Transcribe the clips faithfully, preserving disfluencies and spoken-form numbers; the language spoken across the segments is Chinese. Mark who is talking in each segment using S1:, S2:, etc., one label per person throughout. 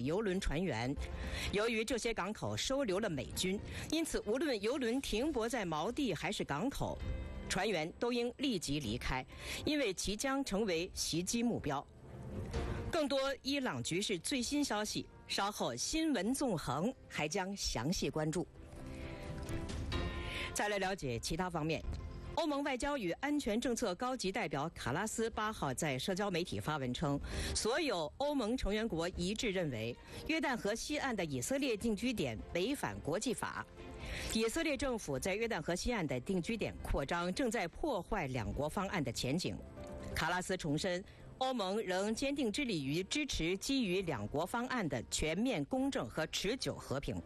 S1: 邮轮船员。由于这些港口收留了美军，因此无论邮轮停泊在锚地还是港口，船员都应立即离开，因为其将成为袭击目标。更多伊朗局势最新消息，稍后新闻纵横还将详细关注。再来了解其他方面。欧盟外交与安全政策高级代表卡拉斯八号在社交媒体发文称，所有欧盟成员国一致认为，约旦河西岸的以色列定居点违反国际法。以色列政府在约旦河西岸的定居点扩张，正在破坏两国方案的前景。卡拉斯重申，欧盟仍坚定致力于支持基于两国方案的全面、公正和持久和平。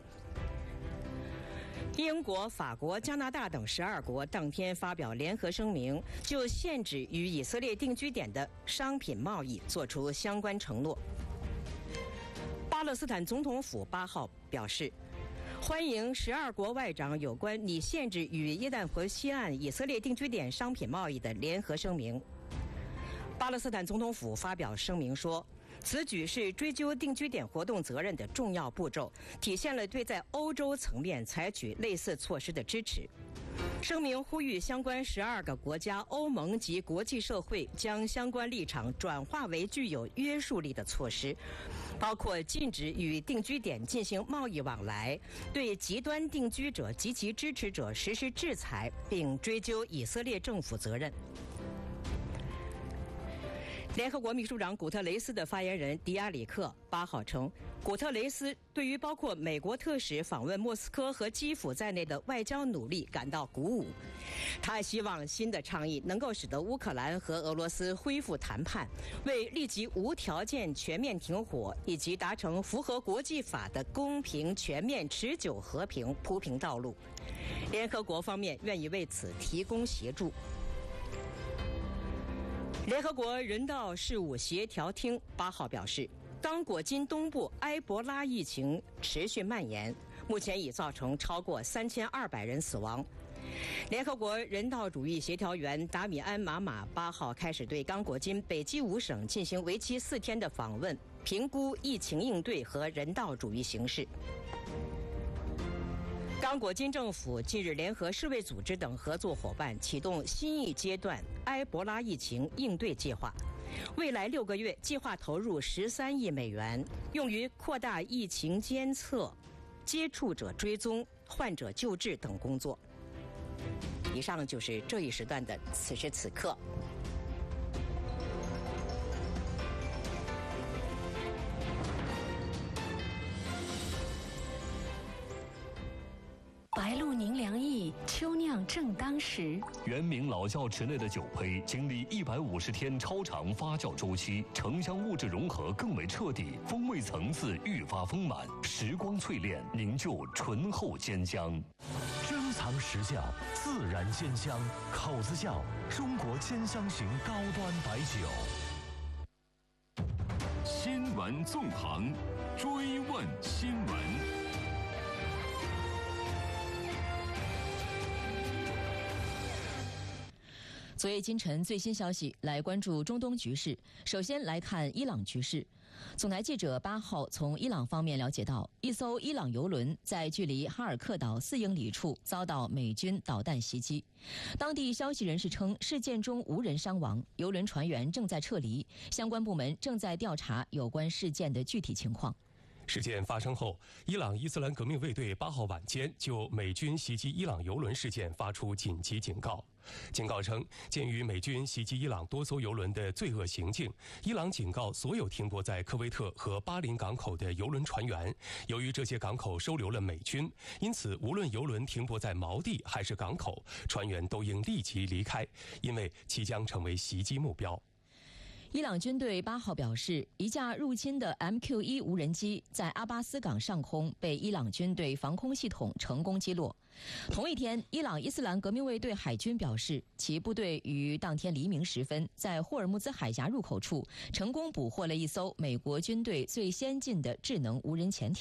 S1: 英国、法国、加拿大等十二国当天发表联合声明，就限制与以色列定居点的商品贸易作出相关承诺。巴勒斯坦总统府八号表示，欢迎十二国外长有关拟限制与约旦河西岸以色列定居点商品贸易的联合声明。巴勒斯坦总统府发表声明说，此举是追究定居点活动责任的重要步骤，体现了对在欧洲层面采取类似措施的支持。声明呼吁相关十二个国家、欧盟及国际社会将相关立场转化为具有约束力的措施，包括禁止与定居点进行贸易往来，对极端定居者及其支持者实施制裁，并追究以色列政府责任。联合国秘书长古特雷斯的发言人迪亚里克八号称，古特雷斯对于包括美国特使访问莫斯科和基辅在内的外交努力感到鼓舞。他希望新的倡议能够使得乌克兰和俄罗斯恢复谈判，为立即无条件全面停火以及达成符合国际法的公平、全面、持久和平铺平道路。联合国方面愿意为此提供协助。联合国人道事务协调厅八号表示，刚果金东部埃博拉疫情持续蔓延，目前已造成超过三千二百人死亡。联合国人道主义协调员达米安·马马八号开始对刚果金北基五省进行为期四天的访问，评估疫情应对和人道主义形势。刚果金政府近日联合世卫组织等合作伙伴启动新一阶段埃博拉疫情应对计划，未来六个月计划投入十三亿美元，用于扩大疫情监测、接触者追踪、患者救治等工作。以上就是这一时段的此时此刻。
S2: 白露宁凉意，秋酿正当时。
S3: 原名老窖池内的酒胚经历一百五十天超长发酵周期，城乡物质融合更为彻底，风味层次愈发丰满，时光淬炼凝就醇厚坚香。
S4: 珍藏实窖，自然鲜香。口子窖，中国坚香型高端白酒。
S5: 新闻纵横，追问新闻。
S6: 昨夜今晨最新消息，来关注中东局势。首先来看伊朗局势。总台记者八号从伊朗方面了解到，一艘伊朗油轮在距离哈尔克岛四英里处遭到美军导弹袭击。当地消息人士称，事件中无人伤亡，油轮船员正在撤离，相关部门正在调查有关事件的具体情况。
S7: 事件发生后，伊朗伊斯兰革命卫队八号晚间就美军袭击伊朗油轮事件发出紧急警告。警告称，鉴于美军袭击伊朗多艘油轮的罪恶行径，伊朗警告所有停泊在科威特和巴林港口的油轮船员，由于这些港口收留了美军，因此无论油轮停泊在锚地还是港口，船员都应立即离开，因为其将成为袭击目标。
S6: 伊朗军队八号表示，一架入侵的 M Q 一 无人机在阿巴斯港上空被伊朗军队防空系统成功击落。同一天，伊朗伊斯兰革命卫队海军表示，其部队于当天黎明时分在霍尔木兹海峡入口处成功捕获了一艘美国军队最先进的智能无人潜艇。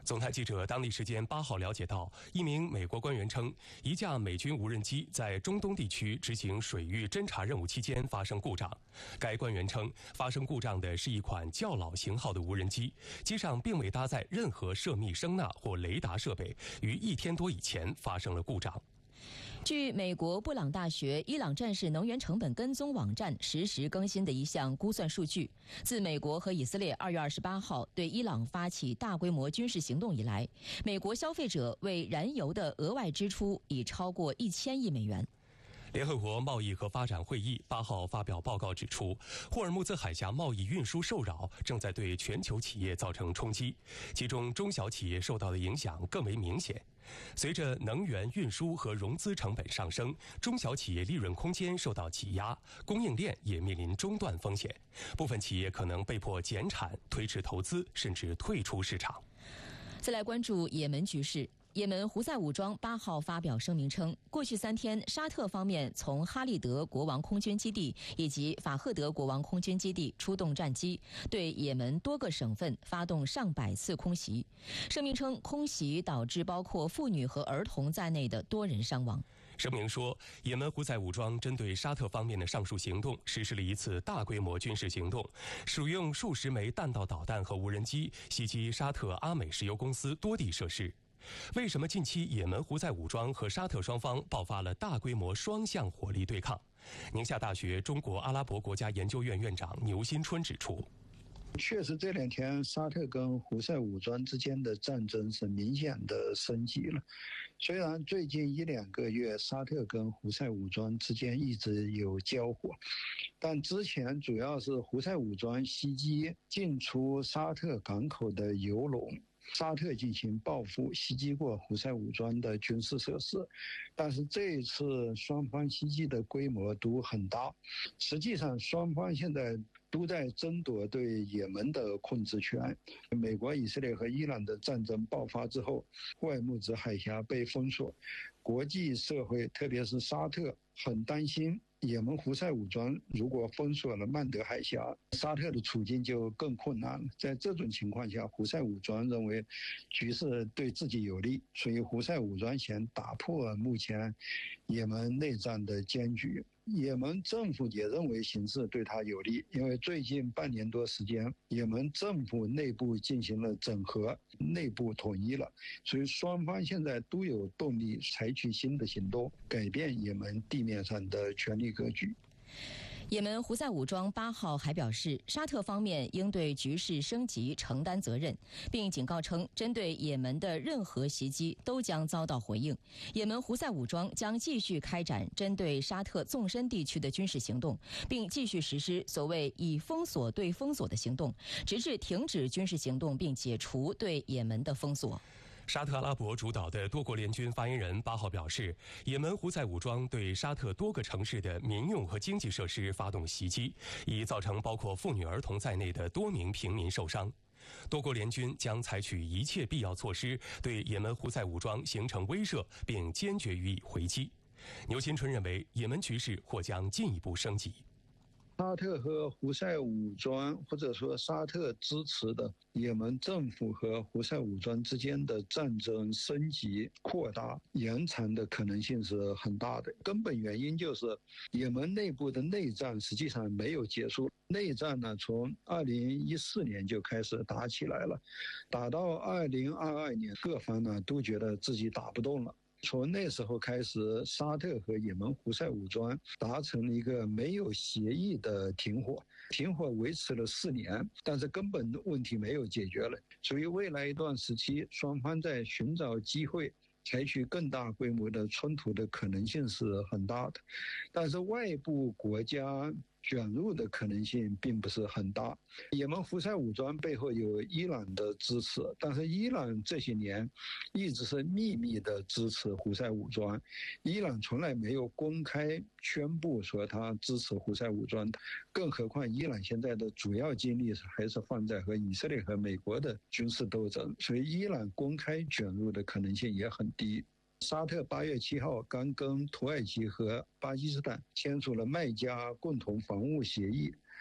S7: 总台记者当地时间八号了解到，一名美国官员称，一架美军无人机在中东地区执行水域侦察任务期间发生故障。该官员称，发生故障的是一款较老型号的无人机，机上并未搭载任何涉密声纳或雷达设备，于一天多以前发生了故障。
S6: 据美国布朗大学伊朗战事能源成本跟踪网站实时更新的一项估算数据，自美国和以色列二月二十八号对伊朗发起大规模军事行动以来，美国消费者为燃油的额外支出已超过一千亿美元。
S7: 联合国贸易和发展会议八号发表报告指出，霍尔木兹海峡贸易运输受扰正在对全球企业造成冲击，其中中小企业受到的影响更为明显。随着能源、运输和融资成本上升，中小企业利润空间受到挤压，供应链也面临中断风险，部分企业可能被迫减产、推迟投资，甚至退出市场。
S6: 再来关注也门局势。也门胡塞武装八号发表声明称，过去三天，沙特方面从哈利德国王空军基地以及法赫德国王空军基地出动战机，对也门多个省份发动上百次空袭。声明称，空袭导致包括妇女和儿童在内的多人伤亡。
S7: 声明说，也门胡塞武装针对沙特方面的上述行动实施了一次大规模军事行动，使用数十枚弹道导弹和无人机袭击沙特阿美石油公司多地设施。为什么近期也门胡塞武装和沙特双方爆发了大规模双向火力对抗？宁夏大学中国阿拉伯国家研究院院长牛新春指出，
S8: 确实这两天沙特跟胡塞武装之间的战争是明显的升级了。虽然最近一两个月沙特跟胡塞武装之间一直有交火，但之前主要是胡塞武装袭击进出沙特港口的油轮，沙特进行报复，袭击过胡塞武装的军事设施，但是这一次双方袭击的规模都很大。实际上双方现在都在争夺对也门的控制权。美国、以色列和伊朗的战争爆发之后，霍尔木兹海峡被封锁，国际社会特别是沙特很担心也门胡塞武装如果封锁了曼德海峡，沙特的处境就更困难了。在这种情况下，胡塞武装认为局势对自己有利，所以胡塞武装想打破目前也门内战的僵局。也门政府也认为形势对他有利，因为最近半年多时间，也门政府内部进行了整合，内部统一了，所以双方现在都有动力采取新的行动，改变也门地面上的权力格局。
S6: 也门胡塞武装八号还表示，沙特方面应对局势升级承担责任，并警告称，针对也门的任何袭击都将遭到回应。也门胡塞武装将继续开展针对沙特纵深地区的军事行动，并继续实施所谓以封锁对封锁的行动，直至停止军事行动并解除对也门的封锁。
S7: 沙特阿拉伯主导的多国联军发言人八号表示，也门胡塞武装对沙特多个城市的民用和经济设施发动袭击，已造成包括妇女儿童在内的多名平民受伤。多国联军将采取一切必要措施，对也门胡塞武装形成威慑，并坚决予以回击。牛新春认为，也门局势或将进一步升级。
S8: 沙特和胡塞武装，或者说沙特支持的也门政府和胡塞武装之间的战争升级、扩大、延长的可能性是很大的。根本原因就是也门内部的内战实际上没有结束。内战呢，从二零一四年就开始打起来了，打到二零二二年，各方呢都觉得自己打不动了。从那时候开始，沙特和也门胡塞武装达成了一个没有协议的停火，停火维持了四年，但是根本问题没有解决了。所以未来一段时期，双方在寻找机会采取更大规模的冲突的可能性是很大的，但是外部国家卷入的可能性并不是很大。也门胡塞武装背后有伊朗的支持，但是伊朗这些年一直是秘密的支持胡塞武装，伊朗从来没有公开宣布说他支持胡塞武装，更何况伊朗现在的主要精力还是放在和以色列和美国的军事斗争，所以伊朗公开卷入的可能性也很低。沙特八月七号刚跟土耳其和巴基斯坦签署了麦加共同防务协议，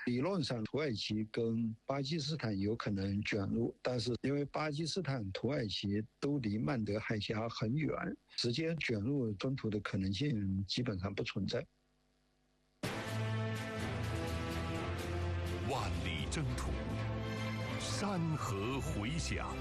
S8: 理论上土耳其跟巴基斯坦有可能卷入，但是因为巴基斯坦、土耳其都离曼德海峡很远，直接卷入中土的可能性基本上不存在。
S3: 万里征途，山河回响。